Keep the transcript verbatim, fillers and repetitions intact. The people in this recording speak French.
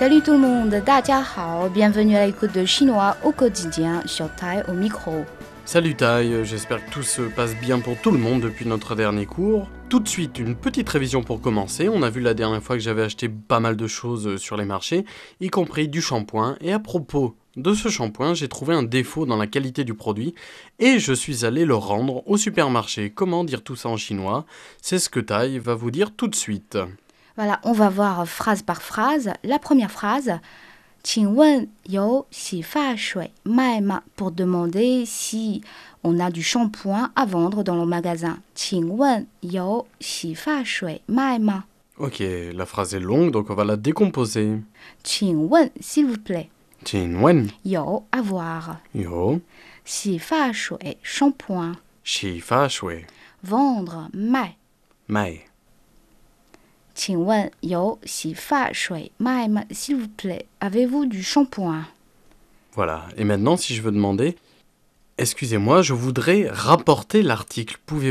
Salut tout le monde, 大家好, bienvenue à l'écoute de chinois au quotidien, sur Tai au micro. Salut Tai, j'espère que tout se passe bien pour tout le monde depuis notre dernier cours. Tout de suite, une petite révision pour commencer. On a vu la dernière fois que j'avais acheté pas mal de choses sur les marchés, y compris du shampoing. Et à propos de ce shampoing, j'ai trouvé un défaut dans la qualité du produit et je suis allé le rendre au supermarché. Comment dire tout ça en chinois? C'est ce que Tai va vous dire tout de suite. Voilà, on va voir phrase par phrase. La première phrase, 请问有洗发水卖吗? Pour demander si on a du shampoing à vendre dans le magasin. 请问有洗发水卖吗? Ok, la phrase est longue, donc on va la décomposer. 请问, s'il vous plaît. 请问有, avoir. 有洗发水, shampoing. 洗发水 Vendre, 卖. 卖请问有洗发水卖吗? S'il vous plaît, avez-vous du shampoing? Voilà, et maintenant si je veux demander, excusez-moi, je voudrais rapporter l'article, pouvez